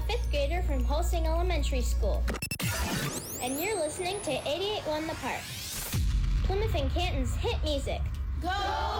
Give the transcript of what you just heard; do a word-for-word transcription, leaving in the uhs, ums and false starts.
fifth grader from Holsing Elementary School. And you're listening to eighty-eight point one The Park, Plymouth and Canton's hit music. Go